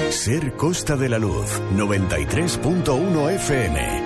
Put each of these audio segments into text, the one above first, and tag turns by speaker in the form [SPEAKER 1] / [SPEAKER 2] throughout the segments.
[SPEAKER 1] Ser Costa de la Luz, 93.1 FM.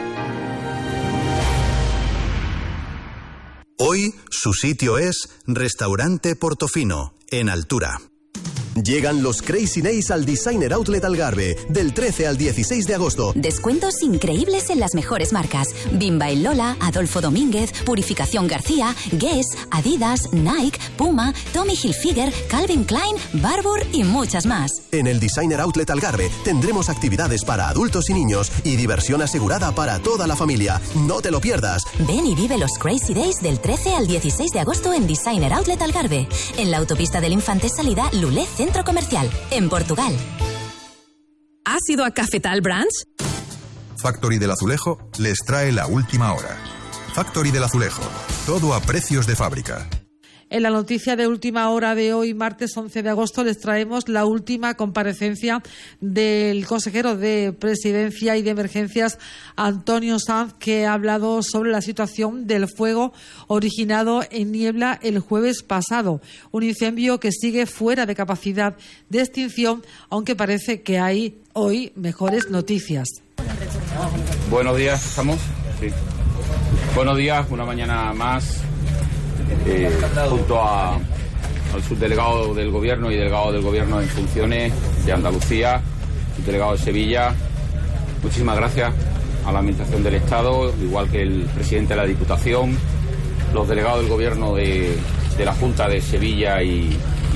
[SPEAKER 2] Hoy su sitio es Restaurante Portofino, en Altura.
[SPEAKER 3] Llegan los Crazy Days al Designer Outlet Algarve, del 13 al 16 de agosto.
[SPEAKER 4] Descuentos increíbles en las mejores marcas: Bimba y Lola, Adolfo Domínguez, Purificación García, Guess, Adidas, Nike, Puma, Tommy Hilfiger, Calvin Klein, Barbour y muchas más.
[SPEAKER 3] En el Designer Outlet Algarve tendremos actividades para adultos y niños y diversión asegurada para toda la familia. No te lo pierdas.
[SPEAKER 4] Ven y vive los Crazy Days del 13 al 16 de agosto en Designer Outlet Algarve, en la autopista del Infante salida Lulé Centro Comercial, en Portugal.
[SPEAKER 5] ¿Has ido a Cafetal Branch?
[SPEAKER 6] Factory del Azulejo les trae la última hora. Factory del Azulejo, todo a precios de fábrica.
[SPEAKER 7] En la noticia de última hora de hoy, martes 11 de agosto, les traemos la última comparecencia del consejero de Presidencia y de Emergencias, Antonio Sanz, que ha hablado sobre la situación del fuego originado en Niebla el jueves pasado. Un incendio que sigue fuera de capacidad de extinción, aunque parece que hay hoy mejores noticias.
[SPEAKER 8] Buenos días, ¿estamos? Sí. Buenos días, una mañana más. Junto al subdelegado del Gobierno y delegado del Gobierno en funciones de Andalucía, subdelegado de Sevilla, muchísimas gracias a la Administración del Estado, igual que el presidente de la Diputación, los delegados del Gobierno de la Junta de Sevilla y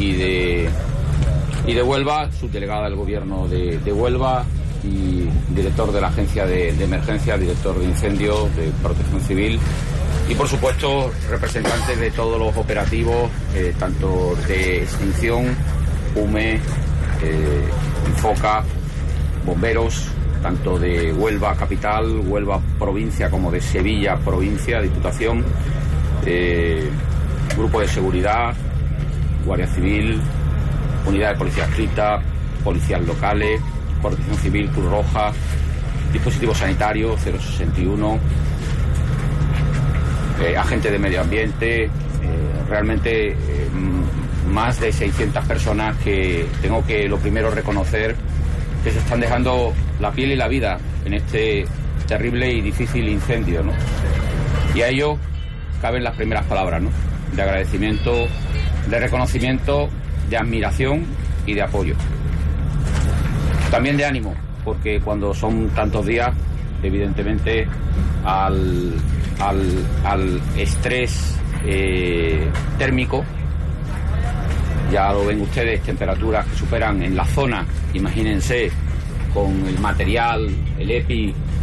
[SPEAKER 8] de Huelva, subdelegada del Gobierno de Huelva y director de la Agencia de Emergencia, director de Incendios, de Protección Civil. Y, por supuesto, representantes de todos los operativos, tanto de extinción, UME, Infoca, bomberos, tanto de Huelva Capital, Huelva Provincia, como de Sevilla Provincia, Diputación, Grupo de Seguridad, Guardia Civil, Unidad de Policía Adscrita, Policías Locales, Protección Civil, Cruz Roja, Dispositivo Sanitario, 061... agente de medio ambiente, realmente más de 600 personas que tengo que lo primero reconocer que se están dejando la piel y la vida en este terrible y difícil incendio, ¿no? Y a ello caben las primeras palabras, ¿no? De agradecimiento, de reconocimiento, de admiración y de apoyo. También de ánimo, porque cuando son tantos días, evidentemente al estrés térmico, ya lo ven ustedes, temperaturas que superan en la zona, imagínense, con el material, el EPI